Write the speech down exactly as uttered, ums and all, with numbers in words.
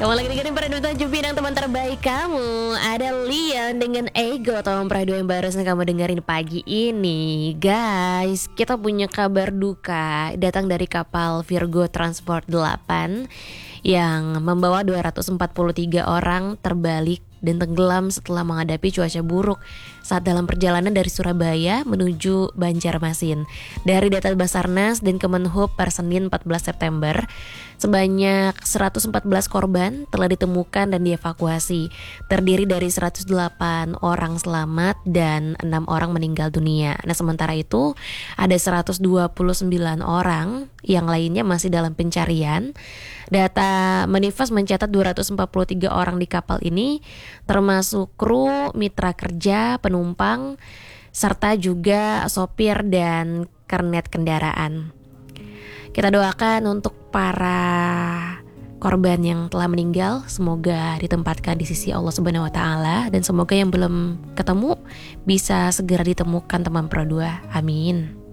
Kamu lagi dengerin Peraduan tujuh Pinang, teman terbaik kamu. Ada Lian dengan Ego, teman Peraduan yang baru kamu dengerin pagi ini. Guys, kita punya kabar duka datang dari kapal Virgo Transport delapan yang membawa dua ratus empat puluh tiga orang terbalik dan tenggelam setelah menghadapi cuaca buruk saat dalam perjalanan dari Surabaya menuju Banjarmasin. Dari data Basarnas dan Kemenhub per Senin empat belas September, sebanyak seratus empat belas korban telah ditemukan dan dievakuasi, terdiri dari seratus delapan orang selamat dan enam orang meninggal dunia. Nah, sementara itu ada seratus dua puluh sembilan orang yang lainnya masih dalam pencarian. Data Manifest mencatat dua ratus empat puluh tiga orang di kapal ini, termasuk kru, mitra kerja, penumpang, serta juga sopir dan kernet kendaraan. Kita doakan untuk para korban yang telah meninggal, semoga ditempatkan di sisi Allah Subhanahu wa taala, dan semoga yang belum ketemu bisa segera ditemukan teman Pro dua. Amin.